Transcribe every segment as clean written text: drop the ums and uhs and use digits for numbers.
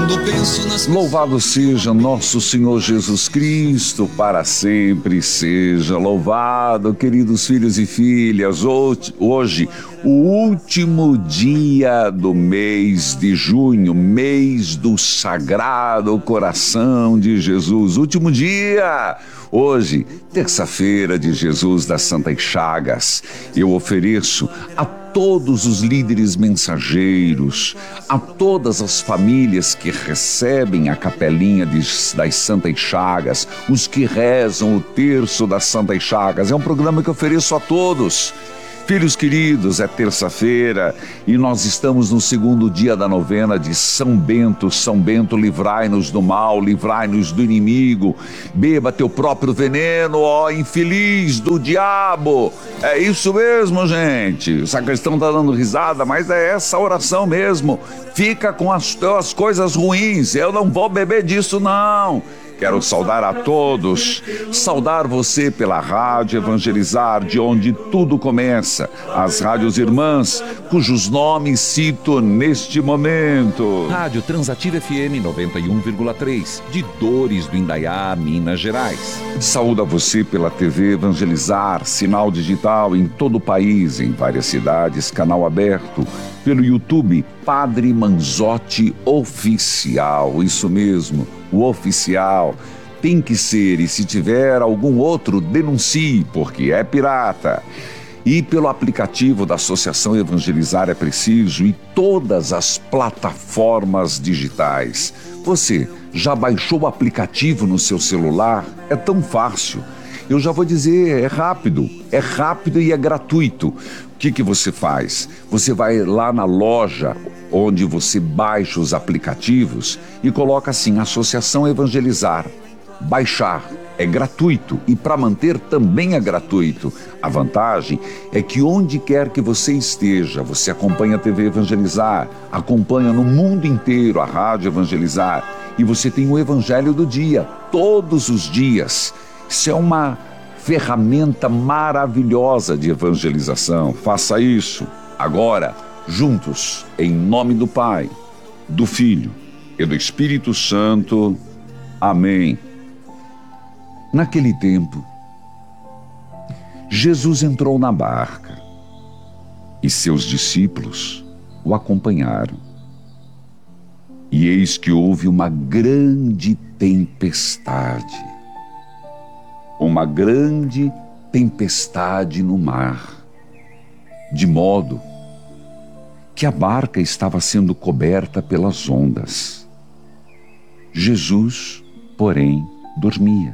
Quando penso nas Louvado seja nosso Senhor Jesus Cristo, para sempre seja louvado, queridos filhos e filhas. Hoje, o último dia do mês de junho, mês do Sagrado Coração de Jesus. Último dia! Hoje, terça-feira de Jesus das Santas Chagas, eu ofereço a todos os líderes mensageiros, a todas as famílias que recebem a capelinha das Santas Chagas, os que rezam o terço das Santas Chagas. É um programa que eu ofereço a todos. Filhos queridos, é terça-feira e nós estamos no segundo dia da novena de São Bento. São Bento, livrai-nos do mal, livrai-nos do inimigo. Beba teu próprio veneno, ó infeliz do diabo. É isso mesmo, gente. O sacristão tá dando risada, mas é essa oração mesmo. Fica com as tuas coisas ruins. Eu não vou beber disso, não. Quero saudar a todos, saudar você pela Rádio Evangelizar, de onde tudo começa, as rádios irmãs, cujos nomes cito neste momento. Rádio Transativa FM 91,3, de Dores do Indaiá, Minas Gerais. Saúdo a você pela TV Evangelizar, sinal digital em todo o país, em várias cidades, canal aberto, pelo YouTube, Padre Manzotti Oficial, isso mesmo. O oficial tem que ser, e se tiver algum outro, denuncie, porque é pirata. E pelo aplicativo da Associação Evangelizar é Preciso e todas as plataformas digitais. Você já baixou o aplicativo no seu celular? É tão fácil. Eu já vou dizer, é rápido e é gratuito. O que você faz? Você vai lá na loja onde você baixa os aplicativos e coloca assim, Associação Evangelizar. Baixar é gratuito e para manter também é gratuito. A vantagem é que onde quer que você esteja, você acompanha a TV Evangelizar, acompanha no mundo inteiro a Rádio Evangelizar e você tem o Evangelho do dia, todos os dias. Isso é uma ferramenta maravilhosa de evangelização. Faça isso agora, juntos, em nome do Pai, do Filho e do Espírito Santo. Amém. Naquele tempo, Jesus entrou na barca e seus discípulos o acompanharam. E eis que houve uma grande tempestade. Uma grande tempestade no mar, de modo que a barca estava sendo coberta pelas ondas. Jesus, porém, dormia.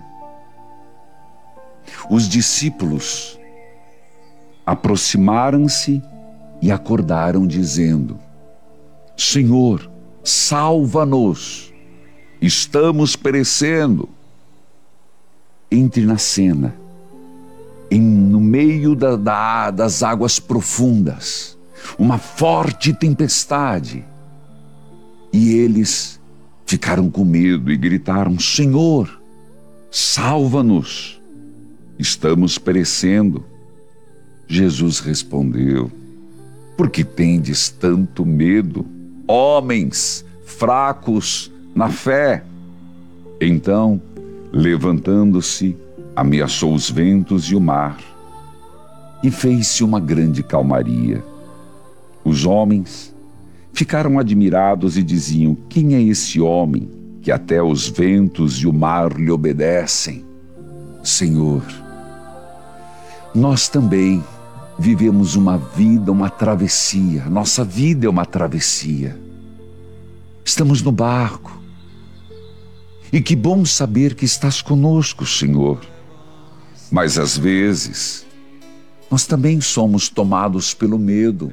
Os discípulos aproximaram-se e acordaram, dizendo: Senhor, salva-nos, estamos perecendo. Entre na cena, no meio das águas profundas, uma forte tempestade. E eles ficaram com medo e gritaram: Senhor, salva-nos, estamos perecendo. Jesus respondeu: por que tendes tanto medo, homens fracos na fé? Então, levantando-se, ameaçou os ventos e o mar, e fez-se uma grande calmaria. Os homens ficaram admirados e diziam: quem é esse homem que até os ventos e o mar lhe obedecem? Senhor, nós também vivemos uma vida, uma travessia. Nossa vida é uma travessia. Estamos no barco. E que bom saber que estás conosco, Senhor. Mas às vezes, nós também somos tomados pelo medo.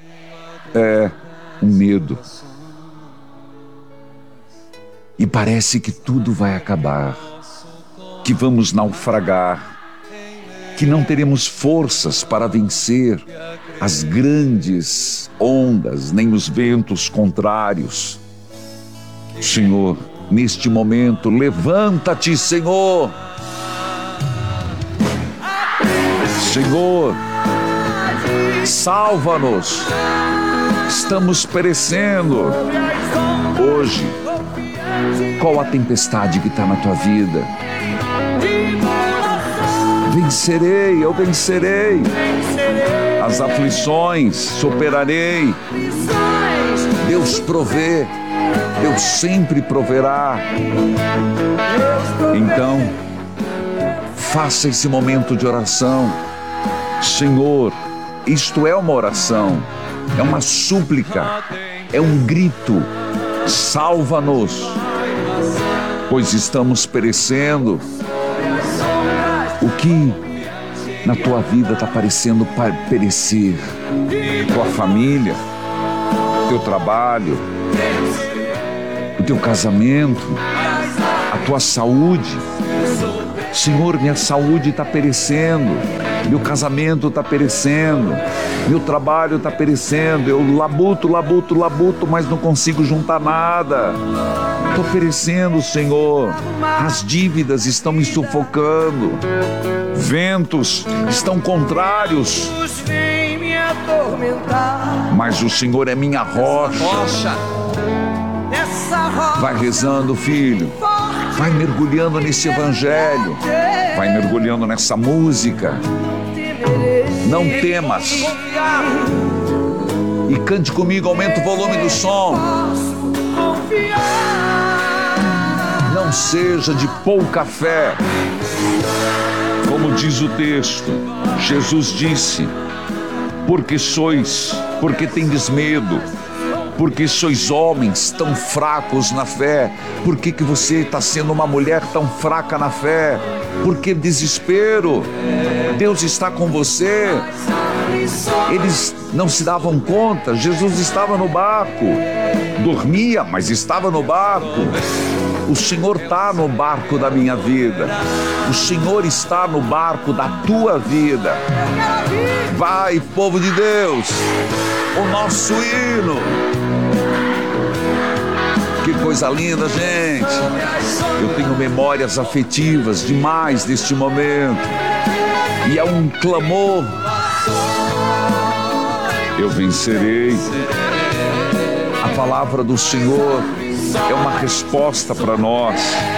O medo. E parece que tudo vai acabar, que vamos naufragar, que não teremos forças para vencer as grandes ondas, nem os ventos contrários. Senhor, neste momento, levanta-te, Senhor. Senhor, salva-nos. Estamos perecendo. Hoje, qual a tempestade que está na tua vida? Vencerei, eu vencerei. As aflições superarei. Deus provê, Deus sempre proverá. Então, faça esse momento de oração. Senhor, isto é uma oração, é uma súplica, é um grito. Salva-nos, pois estamos perecendo. O que na tua vida está parecendo perecer? Tua família, teu trabalho, o teu casamento, a tua saúde. Senhor, minha saúde está perecendo, meu casamento está perecendo, meu trabalho está perecendo, eu labuto, mas não consigo juntar nada. Estou perecendo, Senhor. As dívidas estão me sufocando. Ventos estão contrários. Mas o Senhor é minha rocha. Vai rezando, filho. Vai mergulhando nesse evangelho. Vai mergulhando nessa música. Não temas. E cante comigo, aumenta o volume do som. Não seja de pouca fé. Como diz o texto, Jesus disse: porque tendes medo, porque sois homens tão fracos na fé. Por que você está sendo uma mulher tão fraca na fé? Por que desespero? Deus está com você. Eles não se davam conta. Jesus estava no barco, dormia, mas estava no barco. O Senhor está no barco da minha vida. O Senhor está no barco da tua vida. Vai, povo de Deus, o nosso hino. Que coisa linda, gente. Eu tenho memórias afetivas demais deste momento. E é um clamor. Eu vencerei. A palavra do Senhor é uma resposta para nós.